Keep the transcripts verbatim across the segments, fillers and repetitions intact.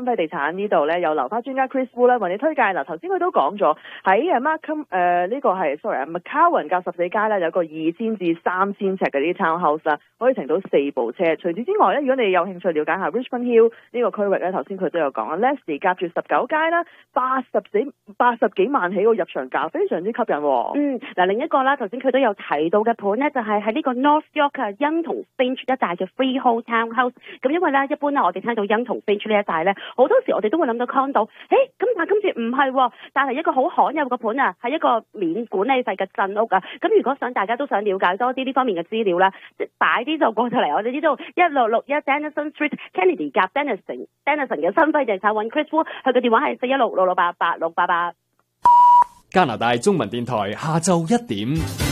輝地產呢度咧，有留翻專家 Chris Wu 咧為你推介。嗱，頭先佢都講咗喺誒 Markham 誒呢個係 sorry 啊 McCowan 夾十四街咧有個二千至三千尺嘅啲 townhouse 啦，可以停到四部車。除此之外咧，如果你有興趣了解下 Richmond Hill 呢個區域咧，頭先佢都有講啊 Leslie 夾住十九街啦，八十幾八十幾萬起個入場價，非常之吸引喎。 嗯，嗱另一個啦，頭先佢都有提到嘅盤咧，就係喺呢個 North York 嘅欣同 Finch 一帶嘅 freehold townhouse。咁因為咧，一般咧我哋聽到欣同 Finch 呢一帶咧，好多時我哋都會諗到 condo。誒，咁但係今次唔係喎，但係一個好罕有嘅盤啊，係一個免管理費嘅鎮屋啊。咁如果想大家都想了解多啲呢方面嘅資料啦，即係擺啲就過咗嚟，我哋知道一六六一 Denison Street Kennedy 夾 Denison Denison 嘅新輝地產揾 Chris Wu， 佢嘅電話係四一六六六八八六八八。 加拿大中文電台下晝一點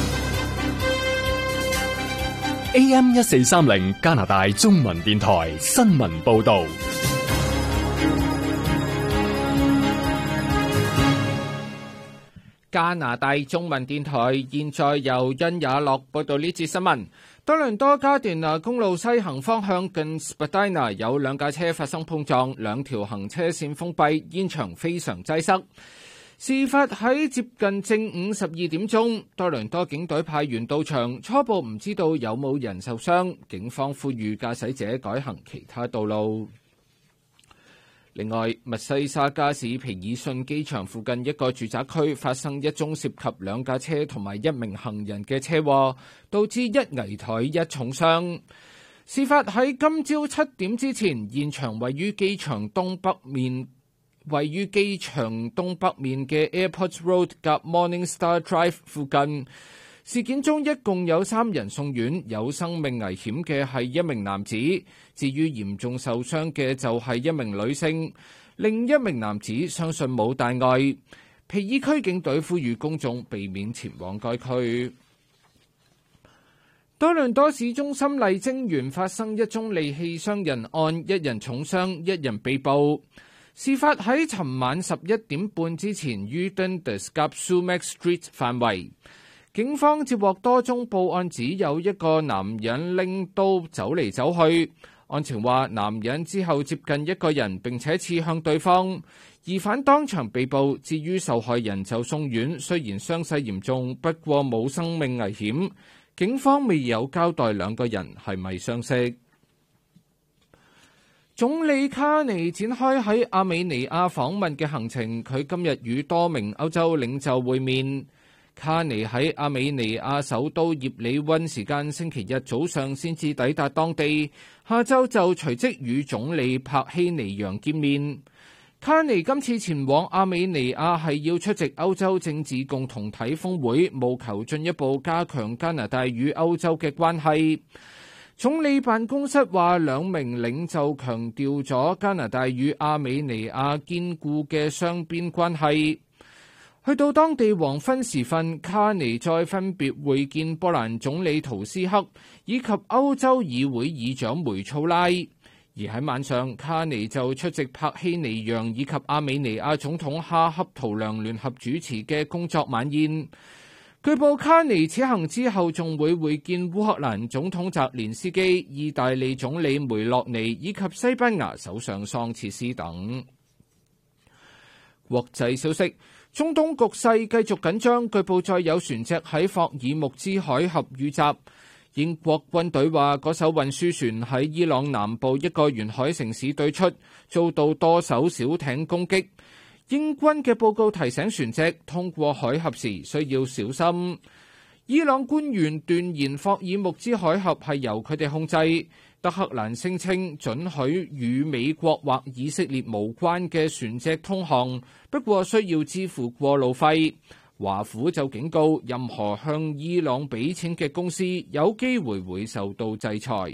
A M 一四三零加拿大中文電台新聞報道。 加拿大中文電台現在由殷雅樂報道呢節新聞。多倫多加斷拿公路西行方向近 Spadina 有兩架車發生碰撞，兩條行車線封閉，現場非常擠塞。事發喺接近正午十二點鐘，多倫多警隊派員到場，初步唔知道有冇人受傷，警方呼籲駕駛者改行其他道路。另外，密西沙加市皮爾遜機場附近一個住宅區發生一宗涉及兩架車同埋一名行人嘅車禍，導致一危殆一重傷。事發喺今朝七點之前，現場位於機場東北面。位於機場東北面嘅 Airport Road 及 Morningstar Drive 附近。事件中一共有三人送院，有生命危險嘅係一名男子，至於嚴重受傷嘅就係一名女性，另一名男子相信冇大礙。皮爾區警隊呼籲公眾避免前往該區。多倫多市中心麗晶園發生一宗利器傷人案，一人重傷，一人被捕。事發喺尋晚十一點半之前於 Dundas 及 Sumac Street 範圍。警方接獲多宗報案，指有一個男人拎刀走嚟走去。案情話，男人之後接近一個人並且刺向對方，疑犯當場被捕。至於受害人就送院，雖然傷勢嚴重，不過冇生命危險。警方未有交代兩個人係咪相識。總理卡尼展開喺亞美尼亞訪問嘅行程，佢今日與多名歐洲領袖會面。卡尼喺亞美尼亞首都葉里溫時間星期日早上先至抵達當地，下晝就隨即與總理帕希尼揚見面。卡尼今次前往亞美尼亞係要出席歐洲政治共同體峰會，務求進一步加強加拿大與歐洲嘅關係。總理辦公室話，兩名領袖強調咗加拿大與亞美尼亞堅固嘅雙邊關係。去到當地黃昏時分，卡尼再分別會見波蘭總理圖斯克以及歐洲議會議長梅措拉。而喺晚上，卡尼就出席帕希尼揚以及亞美尼亞總統哈恰圖良聯合主持嘅工作晚宴。據報卡尼此行之後仲會會見烏克蘭總統澤連斯基、意大利總理梅洛尼以及西班牙首相桑切斯等。國際消息，中東局勢繼續緊張，據報再有船隻喺霍爾木茲海峽遇襲。英國軍隊話，嗰艘運輸船喺伊朗南部一個沿海城市對出，遭到多艘小艇攻擊。英軍嘅報告提醒船隻通過海峽時需要小心。伊朗官員斷言霍爾木茲海峽係由佢哋控制。德黑蘭聲稱准許與美國或以色列無關嘅船隻通航，不過需要支付過路費。華府就警告，任何向伊朗俾錢嘅公司有機會會受到制裁。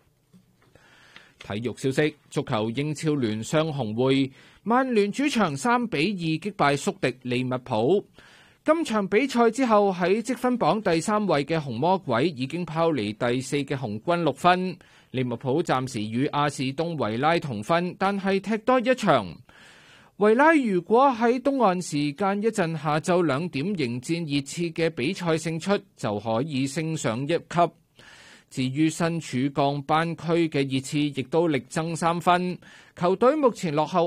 體育消息，足球英超聯雙紅會，曼聯主場三比二擊敗宿敵利物浦。今場比賽之後，喺積分榜第三位嘅紅魔鬼已經拋離第四嘅紅軍六分。利物浦暫時與阿士東維拉同分，但係踢多一場。維拉如果喺東岸時間一陣下晝兩點迎戰熱刺嘅比賽勝出，就可以升上一級。至於身處降班區嘅熱刺，亦都力爭三分。球隊目前落後